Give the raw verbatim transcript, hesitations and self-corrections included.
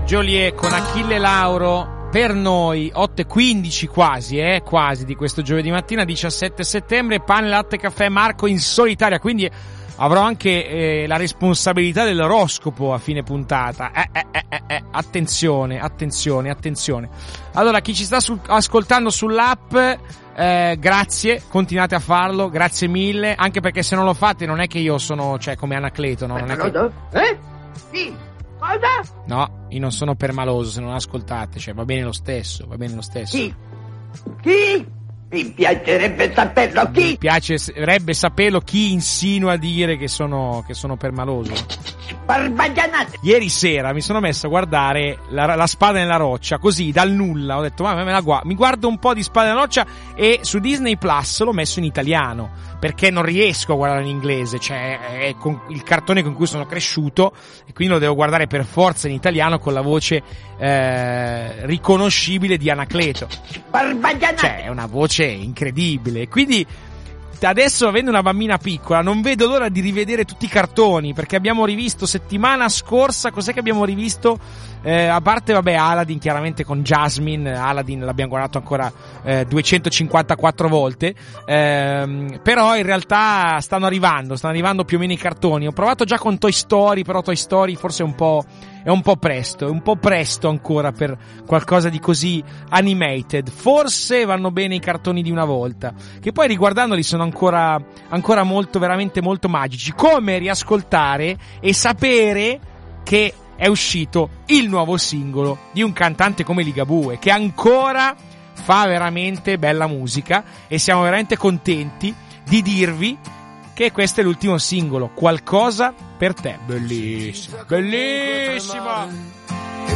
Joliet con Achille Lauro per noi, otto e quindici quasi, eh, quasi di questo giovedì mattina, diciassette settembre, pane, latte, caffè, Marco in solitaria, quindi avrò anche eh, la responsabilità dell'oroscopo a fine puntata. Eh, eh, eh, eh, eh. Attenzione, attenzione, attenzione. Allora, chi ci sta sul, ascoltando sull'app, eh, grazie, continuate a farlo, grazie mille, anche perché se non lo fate non è che io sono, cioè, come Anacleto, no? Non è che... Eh? Sì. Cosa? No, io non sono permaloso se non ascoltate, cioè va bene lo stesso, va bene lo stesso. Chi? Chi? Mi piacerebbe saperlo chi? Mi piacerebbe saperlo chi insinua a dire che sono, che sono permaloso. Barbagianate. Ieri sera mi sono messo a guardare la, la Spada nella roccia, così dal nulla, ho detto ma me la guardo, mi guardo un po' di Spada nella roccia e su Disney Plus l'ho messo in italiano, perché non riesco a guardare in inglese, cioè è con il cartone con cui sono cresciuto e quindi lo devo guardare per forza in italiano con la voce eh, riconoscibile di Anacleto. Barbagianate. Cioè è una voce incredibile, quindi adesso, avendo una bambina piccola, non vedo l'ora di rivedere tutti i cartoni, perché abbiamo rivisto settimana scorsa, cos'è che abbiamo rivisto? Eh, a parte, vabbè, Aladdin, chiaramente con Jasmine. Aladdin l'abbiamo guardato ancora eh, duecentocinquantaquattro volte, eh, però in realtà stanno arrivando, stanno arrivando più o meno i cartoni. Ho provato già con Toy Story, però Toy Story forse è un po', è un po' presto, è un po' presto ancora per qualcosa di così animated. Forse vanno bene i cartoni di una volta, che poi riguardandoli sono ancora, ancora molto, veramente molto magici, come riascoltare e sapere che è uscito il nuovo singolo di un cantante come Ligabue, che ancora fa veramente bella musica, e siamo veramente contenti di dirvi che questo è l'ultimo singolo, Qualcosa per te. Bellissimo, bellissimo.